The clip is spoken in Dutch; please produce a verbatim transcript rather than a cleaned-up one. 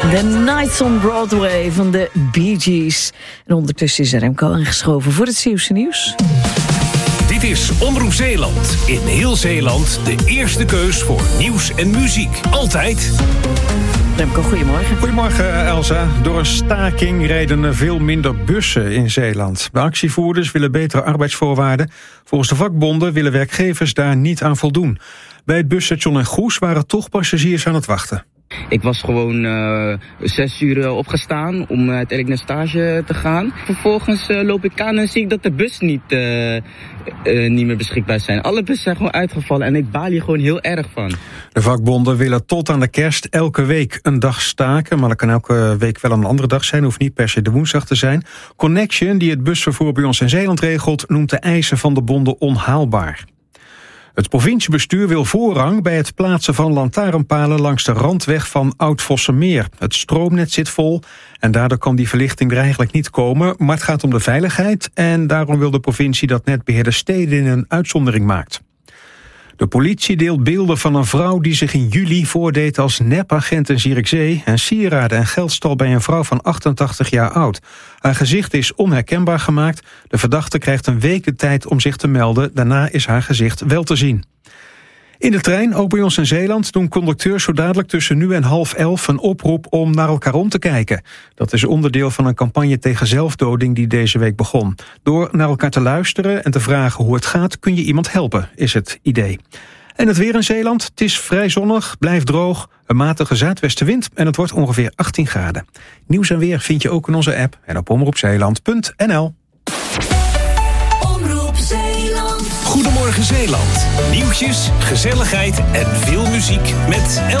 The Nights on Broadway van de Bee Gees. En ondertussen is Remco aangeschoven voor het Zeeuwse nieuws. Dit is Omroep Zeeland. In heel Zeeland de eerste keus voor nieuws en muziek. Altijd. Remco, goedemorgen. Goedemorgen, Elsa. Door een staking rijden er veel minder bussen in Zeeland. De actievoerders willen betere arbeidsvoorwaarden. Volgens de vakbonden willen werkgevers daar niet aan voldoen. Bij het busstation in Goes waren toch passagiers aan het wachten. Ik was gewoon uh, zes uur uh, opgestaan om uiteindelijk naar stage te gaan. Vervolgens uh, loop ik aan en zie ik dat de bus niet, uh, uh, niet meer beschikbaar zijn. Alle bussen zijn gewoon uitgevallen en ik baal hier gewoon heel erg van. De vakbonden willen tot aan de kerst elke week een dag staken. Maar dat kan elke week wel een andere dag zijn. Hoeft niet per se de woensdag te zijn. Connection, die het busvervoer bij ons in Zeeland regelt, noemt de eisen van de bonden onhaalbaar. Het provinciebestuur wil voorrang bij het plaatsen van lantaarnpalen langs de randweg van Oud-Vossemeer. Het stroomnet zit vol en daardoor kan die verlichting er eigenlijk niet komen. Maar het gaat om de veiligheid en daarom wil de provincie dat Netbeheerder Steden een uitzondering maakt. De politie deelt beelden van een vrouw die zich in juli voordeed als nepagent in Zierikzee en sieraden en geld stal bij een vrouw van achtentachtig jaar oud. Haar gezicht is onherkenbaar gemaakt. De verdachte krijgt een week de tijd om zich te melden. Daarna is haar gezicht wel te zien. In de trein, ook bij ons in Zeeland, doen conducteurs zo dadelijk tussen nu en half elf een oproep om naar elkaar om te kijken. Dat is onderdeel van een campagne tegen zelfdoding die deze week begon. Door naar elkaar te luisteren en te vragen hoe het gaat, kun je iemand helpen, is het idee. En het weer in Zeeland, het is vrij zonnig, blijft droog, een matige zuidwestenwind en het wordt ongeveer achttien graden. Nieuws en weer vind je ook in onze app en op omroepzeeland punt n l. Goedemorgen Zeeland. Nieuwtjes, gezelligheid en veel muziek met